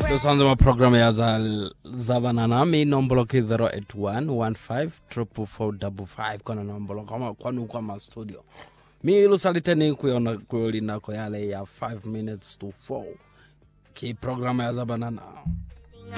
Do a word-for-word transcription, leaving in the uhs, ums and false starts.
Tusanze ma program ya za zabanana mi nombolo ki zero eight one one five four four five five kona nombolo kama kwanu kwa ma studio. Mi ilu saliteni kuyona kuyolina kwa yale ya five minutes to four. Ki program ya zabanana.